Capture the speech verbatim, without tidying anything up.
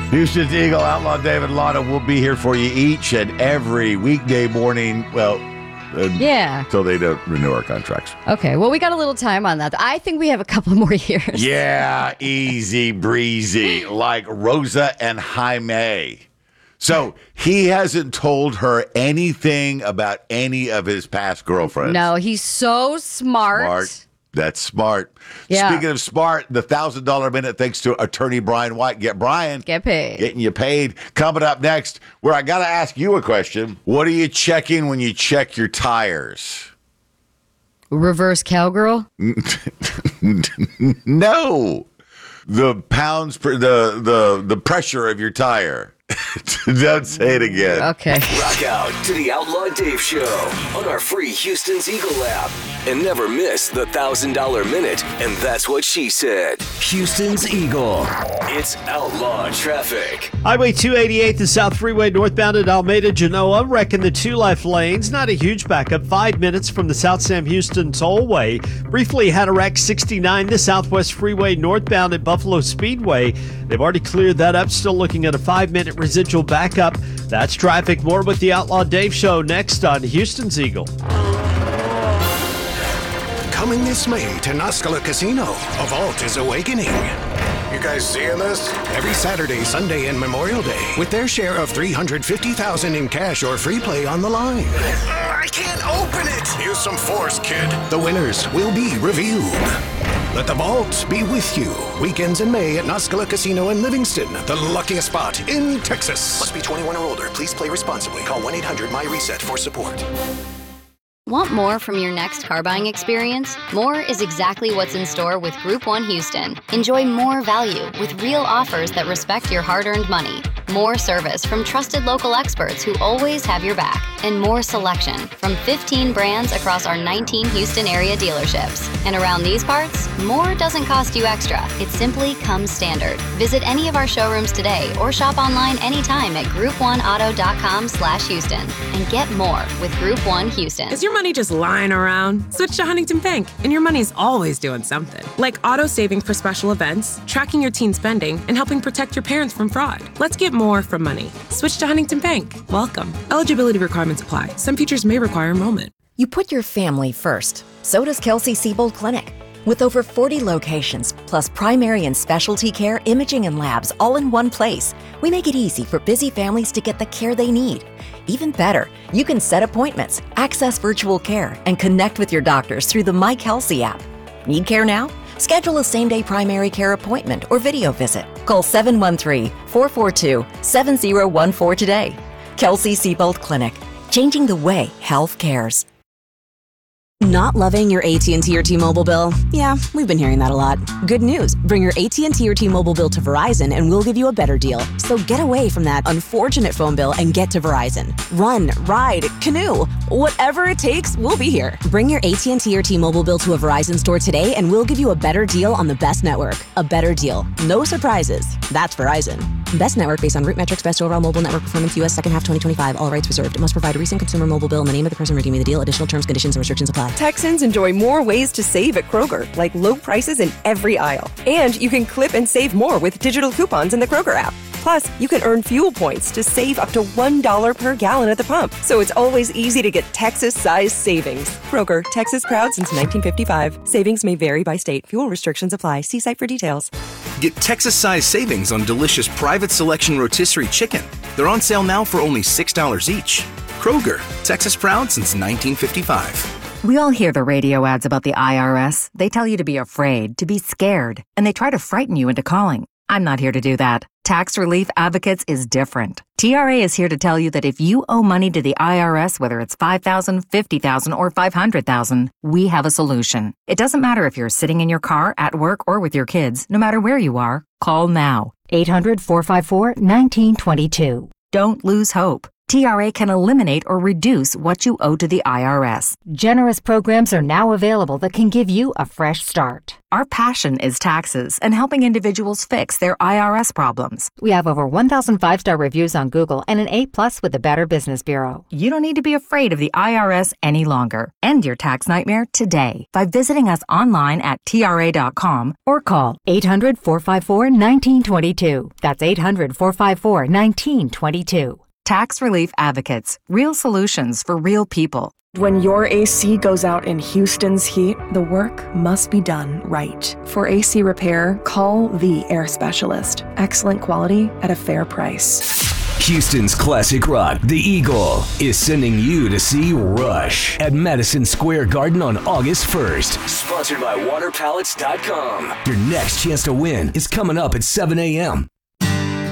Houston's Eagle, Outlaw David Lana will be here for you each and every weekday morning. Well, uh, yeah. Until they don't renew our contracts. Okay, well, we got a little time on that. I think we have a couple more years. Yeah, easy breezy, like Rosa and Jaime. So he hasn't told her anything about any of his past girlfriends. No, he's so smart. Smart. That's smart. Yeah. Speaking of smart, the one thousand dollars minute thanks to attorney Brian White. Get Brian. Get paid. Getting you paid. Coming up next, where I got to ask you a question. What are you checking when you check your tires? Reverse cowgirl? No. The pounds, per, the, the, the pressure of your tire. Don't say it again. Okay. Rock out to the Outlaw Dave Show on our free Houston's Eagle app. And never miss the one thousand dollars minute. And that's what she said. Houston's Eagle. It's Outlaw Traffic. Highway two eighty-eight, the South Freeway northbound at Almeda, Genoa, wrecking the two left lanes. Not a huge backup. Five minutes from the South Sam Houston Tollway. Briefly had a wreck sixty-nine, the Southwest Freeway northbound at Buffalo Speedway. They've already cleared that up. Still looking at a five-minute residual backup. That's traffic. More with the Outlaw Dave Show next on Houston's Eagle. Coming this May to Noscala Casino, a vault is awakening. You guys seeing this? Every Saturday, Sunday, and Memorial Day, with their share of three hundred fifty thousand dollars in cash or free play on the line. I can't open it! Use some force, kid. The winners will be revealed. Let the vault be with you. Weekends in May at Noscala Casino in Livingston, the luckiest spot in Texas. Must be twenty-one or older. Please play responsibly. Call one eight hundred my reset for support. Want more from your next car buying experience? More is exactly what's in store with Group one Houston. Enjoy more value with real offers that respect your hard-earned money. More service from trusted local experts who always have your back. And more selection from fifteen brands across our nineteen Houston area dealerships. And around these parts, more doesn't cost you extra. It simply comes standard. Visit any of our showrooms today or shop online anytime at group one auto dot com slash Houston and get more with Group one Houston. Is your money just lying around? Switch to Huntington Bank, and your money's always doing something. Like auto saving for special events, tracking your teen spending, and helping protect your parents from fraud. Let's get more from money. Switch to Huntington Bank. Welcome. Eligibility requirements apply. Some features may require enrollment. You put your family first. So does Kelsey-Seybold Clinic. With over forty locations, plus primary and specialty care, imaging, and labs all in one place, we make it easy for busy families to get the care they need. Even better, you can set appointments, access virtual care, and connect with your doctors through the My Kelsey app. Need care now? Schedule a same-day primary care appointment or video visit. Call seven one three, four four two, seven zero one four today. Kelsey-Seybold Clinic, changing the way health cares. Not loving your A T and T or T-Mobile bill? Yeah, we've been hearing that a lot. Good news. Bring your A T and T or T-Mobile bill to Verizon and we'll give you a better deal. So get away from that unfortunate phone bill and get to Verizon. Run, ride, canoe. Whatever it takes, we'll be here. Bring your A T and T or T-Mobile bill to a Verizon store today and we'll give you a better deal on the best network. A better deal. No surprises. That's Verizon. Best network based on root metrics, best overall mobile network performance, U S second half twenty twenty-five. All rights reserved. Must provide a recent consumer mobile bill in the name of the person redeeming the deal. Additional terms, conditions, and restrictions apply. Texans enjoy more ways to save at Kroger, like low prices in every aisle. And you can clip and save more with digital coupons in the Kroger app. Plus, you can earn fuel points to save up to one dollar per gallon at the pump. So it's always easy to get Texas-sized savings. Kroger, Texas proud since nineteen fifty-five. Savings may vary by state. Fuel restrictions apply. See site for details. Get Texas-sized savings on delicious private selection rotisserie chicken. They're on sale now for only six dollars each. Kroger, Texas proud since nineteen fifty-five. We all hear the radio ads about the I R S. They tell you to be afraid, to be scared, and they try to frighten you into calling. I'm not here to do that. Tax Relief Advocates is different. T R A is here to tell you that if you owe money to the I R S, whether it's five thousand dollars, fifty thousand dollars, or five hundred thousand dollars, we have a solution. It doesn't matter if you're sitting in your car, at work, or with your kids. No matter where you are, call now. eight hundred, four five four, one nine two two. Don't lose hope. T R A can eliminate or reduce what you owe to the I R S. Generous programs are now available that can give you a fresh start. Our passion is taxes and helping individuals fix their I R S problems. We have over one thousand five-star reviews on Google and an A plus with the Better Business Bureau. You don't need to be afraid of the I R S any longer. End your tax nightmare today by visiting us online at T R A dot com or call eight hundred, four five four, one nine two two. That's eight hundred, four five four, one nine two two. Tax Relief Advocates. Real solutions for real people. When your A C goes out in Houston's heat, the work must be done right. For A C repair, call the Air Specialist. Excellent quality at a fair price. Houston's classic rock, The Eagle, is sending you to see Rush at Madison Square Garden on August first. Sponsored by water pallets dot com. Your next chance to win is coming up at seven a.m.